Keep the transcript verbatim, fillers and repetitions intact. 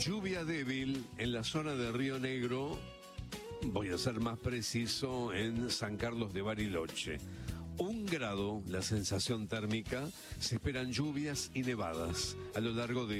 Lluvia débil en la zona de Río Negro, voy a ser más preciso, en San Carlos de Bariloche. Un grado la sensación térmica, se esperan lluvias y nevadas a lo largo de